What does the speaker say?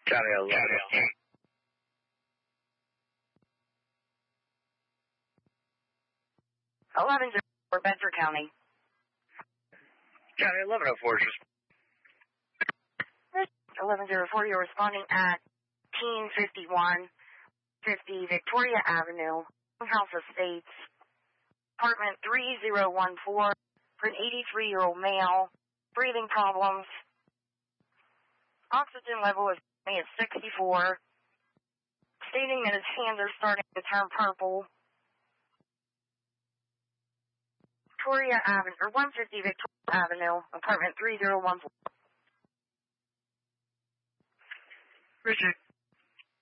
County 11. For Bedford County. County 1104. 1104, you're responding at 1851 Victoria Avenue, House Estates, apartment 3014, for an 83-year-old male, breathing problems. Oxygen level is 64, stating that his hands are starting to turn purple. Victoria Avenue, or 150 Victoria Avenue, apartment 3014. Richard.